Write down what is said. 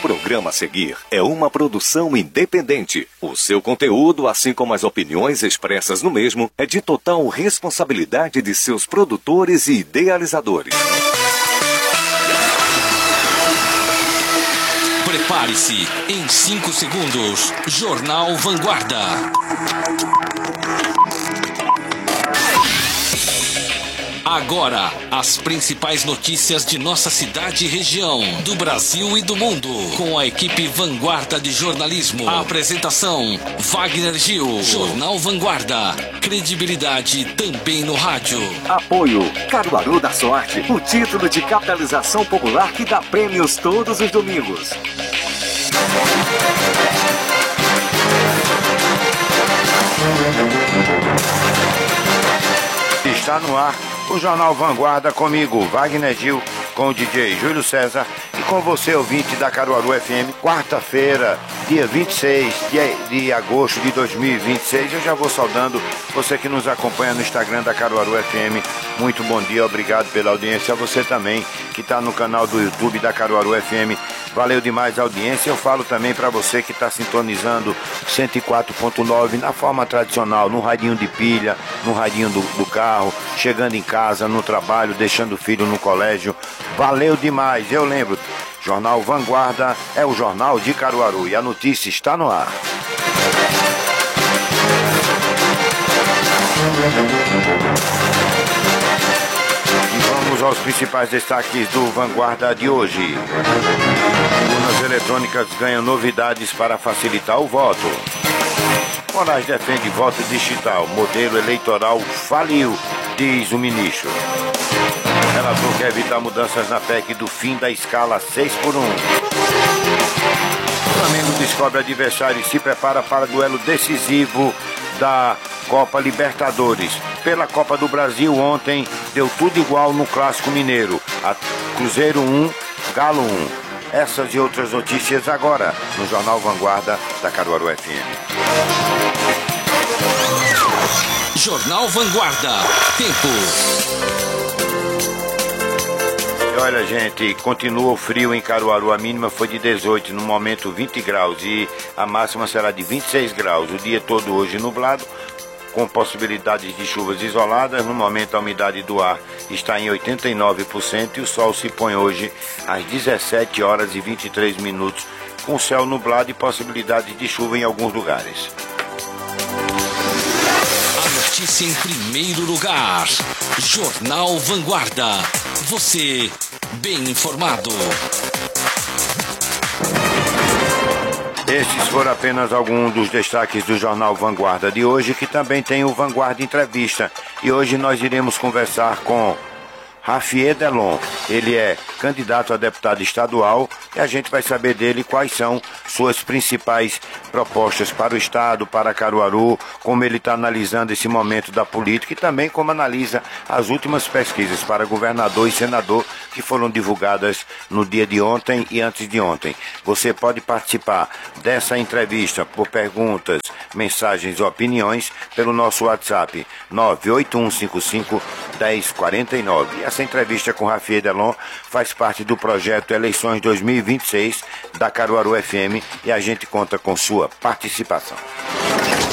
programa a seguir é uma produção independente. O seu conteúdo, assim como as opiniões expressas no mesmo, é de total responsabilidade de seus produtores e idealizadores. Prepare-se, em 5 segundos, Jornal Vanguarda. Agora, as principais notícias de nossa cidade e região, do Brasil e do mundo, com a equipe Vanguarda de Jornalismo. A apresentação, Wagner Gil. Jornal Vanguarda, credibilidade também no rádio. Apoio, Caruaru da Sorte, o título de capitalização popular que dá prêmios todos os domingos. Está no ar o Jornal Vanguarda comigo, Wagner Gil, com o DJ Júlio César e com você, ouvinte da Caruaru FM. Quarta-feira, dia 26 de agosto de 2026. Eu já vou saudando você que nos acompanha no Instagram da Caruaru FM. Muito bom dia, obrigado pela audiência. A você também que está no canal do YouTube da Caruaru FM. Valeu demais a audiência. Eu falo também para você que está sintonizando 104.9 na forma tradicional, no radinho de pilha, no radinho do carro, chegando em casa, no trabalho, deixando o filho no colégio. Valeu demais. Eu lembro, Jornal Vanguarda é o jornal de Caruaru e a notícia está no ar. Vamos aos principais destaques do Vanguarda de hoje. Urnas eletrônicas ganham novidades para facilitar o voto. Moraes defende voto digital. Modelo eleitoral faliu, diz o ministro. Relator quer evitar mudanças na PEC do fim da escala 6x1. Flamengo descobre adversário e se prepara para duelo decisivo da Copa Libertadores. Pela Copa do Brasil ontem deu tudo igual no Clássico Mineiro. Cruzeiro 1, Galo 1. Essas e outras notícias agora no Jornal Vanguarda da Caruaru FM. Jornal Vanguarda. Tempo. E olha, gente, continua o frio em Caruaru. A mínima foi de 18, no momento 20 graus. E a máxima será de 26 graus. O dia todo hoje nublado, com possibilidades de chuvas isoladas. No momento a umidade do ar está em 89% e o sol se põe hoje às 17 horas e 23 minutos, com céu nublado e possibilidades de chuva em alguns lugares. A notícia em primeiro lugar. Jornal Vanguarda. Você bem informado. Estes foram apenas alguns dos destaques do Jornal Vanguarda de hoje, que também tem o Vanguarda Entrevista. E hoje nós iremos conversar com Rafier Delon. Ele é candidato a deputado estadual e a gente vai saber dele quais são suas principais propostas para o estado, para Caruaru, como ele está analisando esse momento da política e também como analisa as últimas pesquisas para governador e senador que foram divulgadas no dia de ontem e antes de ontem. Você pode participar dessa entrevista por perguntas, mensagens ou opiniões pelo nosso WhatsApp 981551049. Essa entrevista com Rafier Delon faz parte do projeto Eleições 2026 da Caruaru FM e a gente conta com sua participação.